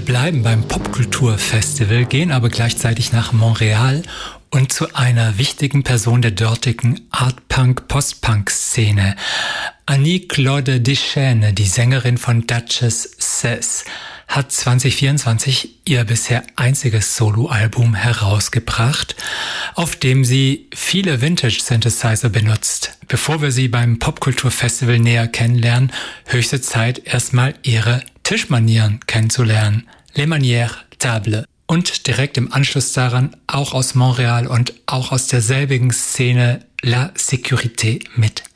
bleiben beim Popkulturfestival, gehen aber gleichzeitig nach Montreal und zu einer wichtigen Person der dortigen Art-Punk-Post-Punk-Szene. Annie-Claude Deschênes, die Sängerin von Duchess Says, hat 2024 ihr bisher einziges Soloalbum herausgebracht, auf dem sie viele Vintage-Synthesizer benutzt. Bevor wir sie beim Popkulturfestival näher kennenlernen, höchste Zeit, erstmal ihre Tischmanieren kennenzulernen. Les Manières Table. Und direkt im Anschluss daran auch aus Montreal und auch aus derselbigen Szene La Sécurité mit